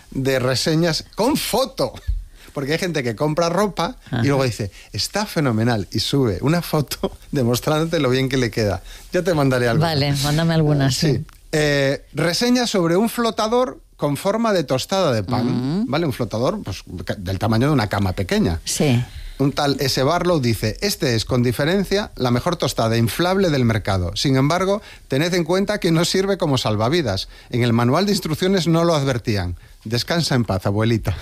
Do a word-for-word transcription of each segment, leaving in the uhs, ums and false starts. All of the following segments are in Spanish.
de reseñas con foto. Porque hay gente que compra ropa Ajá. y luego dice, está fenomenal, y sube una foto demostrándote lo bien que le queda. Ya te mandaré algo. Vale, mándame algunas. Sí. sí. Eh, reseña sobre un flotador con forma de tostada de pan, uh-huh. ¿vale? Un flotador pues, del tamaño de una cama pequeña. Sí. Un tal S. Barlow dice, este es, con diferencia, la mejor tostada inflable del mercado. Sin embargo, tened en cuenta que no sirve como salvavidas. En el manual de instrucciones no lo advertían. Descansa en paz, abuelita.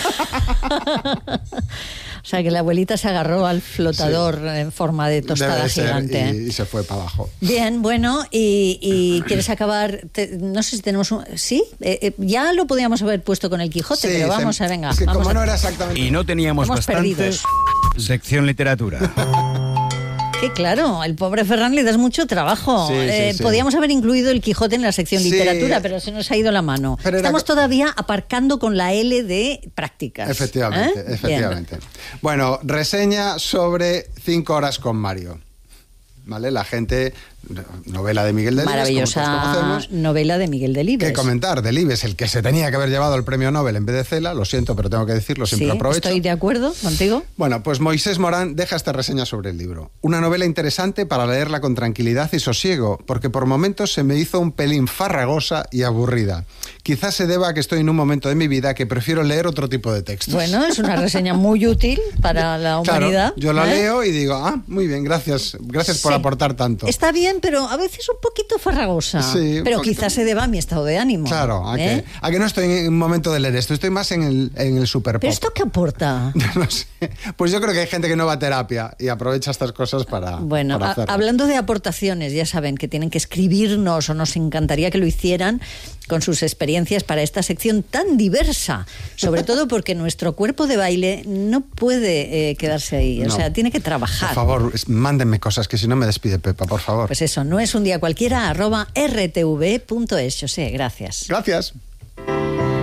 O sea, que la abuelita se agarró al flotador sí. en forma de tostada gigante. Y, y se fue para abajo. Bien, bueno, y, y quieres acabar... Te, no sé si tenemos un... ¿Sí? Eh, eh, ya lo podíamos haber puesto con el Quijote, sí, pero vamos se, a... Venga, es que vamos como a... no era exactamente... Y no teníamos bastante... Sección literatura. Que claro, el pobre Ferran le das mucho trabajo. Sí, eh, sí, sí. Podíamos haber incluido el Quijote en la sección sí, literatura, pero se nos ha ido la mano. Estamos era... todavía aparcando con la L de prácticas. Efectivamente, ¿eh? efectivamente. Bien. Bueno, reseña sobre Cinco horas con Mario. ¿Vale? La gente, novela de Miguel Delibes, maravillosa novela de Miguel Delibes. ¿Qué comentar? Delibes, el que se tenía que haber llevado el premio Nobel en vez de Cela, lo siento, pero tengo que decirlo, siempre sí, aprovecho. Estoy de acuerdo contigo. Bueno, pues Moisés Morán deja esta reseña sobre el libro. Una novela interesante para leerla con tranquilidad y sosiego, porque por momentos se me hizo un pelín farragosa y aburrida. Quizás se deba a que estoy en un momento de mi vida que prefiero leer otro tipo de textos. Bueno, es una reseña muy útil para la humanidad. Claro, yo la ¿eh? leo y digo, ah, muy bien, gracias, gracias sí. por aportar tanto. Está bien, pero a veces un poquito farragosa. Sí, pero quizás se deba a mi estado de ánimo. Claro, a, ¿eh? que, a que no estoy en un momento de leer esto, estoy más en el, en el super pop. ¿Pero esto qué aporta? No sé. Pues yo creo que hay gente que no va a terapia y aprovecha estas cosas para Bueno, para a, hablando de aportaciones, ya saben que tienen que escribirnos, o nos encantaría que lo hicieran, con sus experiencias para esta sección tan diversa, sobre todo porque nuestro cuerpo de baile no puede eh, quedarse ahí, o no. sea, tiene que trabajar. Por favor, mándenme cosas, que si no me despide Pepa, por favor. Pues eso, no es un día cualquiera, arroba r t v punto es. José, gracias. Gracias.